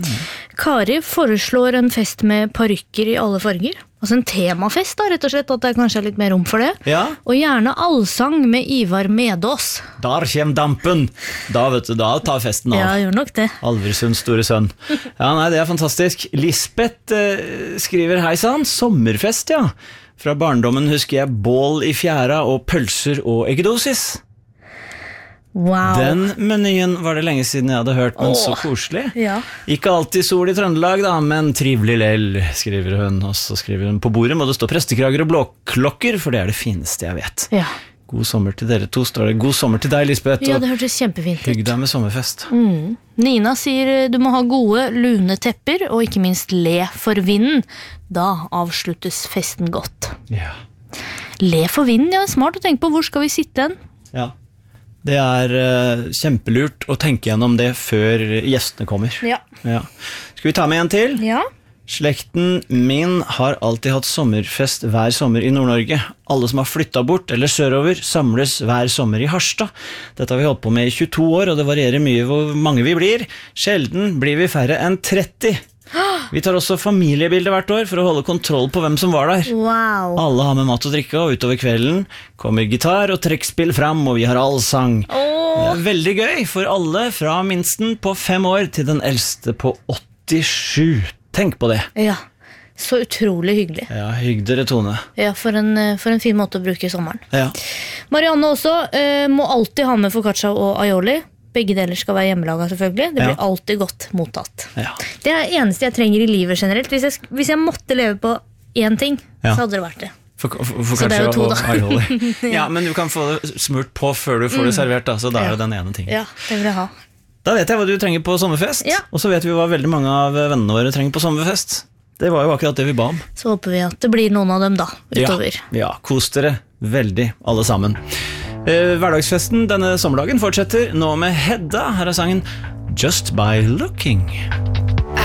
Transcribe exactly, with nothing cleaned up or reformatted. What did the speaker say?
Kari foreslår en fest med parykker i alle farger. Altså en temafest da, rett og slett, at det kanskje er litt mer rom for det. Ja. Og gjerne allsang med Ivar Medås. Der kjem dampen. Da, vet du, da tar festen av. Ja, gjør nok det. Alversunds store sønn. Ja, nei, det er fantastisk. Lisbeth eh, skriver, hei sann, sommerfest, ja. Fra barndommen husker jeg bål i fjæra og pølser og eggedosis. Wow. Den menyen var det lenge siden jeg hadde hørt, men Åh, så koselig. Ja. Ikke alltid sol i Trøndelag da, men trivelig lell, skriver hun. Og så skriver hun, på bordet må det stå prestekrager og blåklokker, for det er det fineste jeg vet. Ja. God sommer til dere to, står det. God sommer til deg, Lisbeth. Ja, det hørtes kjempefint ut. Hygg deg med sommerfest. Mm. Nina sier du må ha gode, lune tepper, og ikke minst le for vinden. Da avsluttes festen godt. Ja. Le for vinden, ja, smart å tenke på. Hvor skal vi sitte hen? Ja. Det er uh, kjempelurt å tenke gjennom det før gjestene kommer. Ja. Ja. Skal vi ta med en til? Ja. Slekten min har alltid hatt sommerfest hver sommer i Nord-Norge. Alle som har flyttet bort eller sørover samles hver sommer i Harstad. Dette har vi holdt på med i tjueto år, og det varierer mye hvor mange vi blir. Sjelden blir vi færre enn tretti. Vi tar også familiebilder hvert år for å holde kontroll på hvem som var der. Wow. Alle har med mat og drikke, og utover kvelden kommer gitar og trekkspill fram, og vi har allsang. Oh. Det er veldig gøy for alle, fra minsten på fem år til den eldste på åttisju. Tenk på det. Ja, så utrolig hyggelig. Ja, hygg dere, Tone. Ja, for en, for en fin måte å bruke sommeren. Ja. Marianne også eh, må alltid ha med focaccia og aioli. Begge deler skal være hjemmelaget, selvfølgelig. Det blir ja. alltid godt mottatt. Ja. Det er det eneste jeg trenger i livet generelt. Hvis jeg, hvis jeg måtte leve på én ting, ja. så hadde det vært det. For, for, for så det er jo to, da. ja. ja, men du kan få det smurt på før du får det servert, da, så da er det den ene tingen. Ja, det vil jeg ha. Da vet jeg hva du trenger på sommerfest, ja. og så vet vi hva veldig mange av vennene våre trenger på sommerfest. Det var jo akkurat det vi ba om. Så håper vi at det blir noen av dem da, utover. Ja, ja, kos dere veldig, alle sammen. Eh, hverdagsfesten denne sommerdagen fortsetter nå med Hedda. Her er sangen Just by Looking.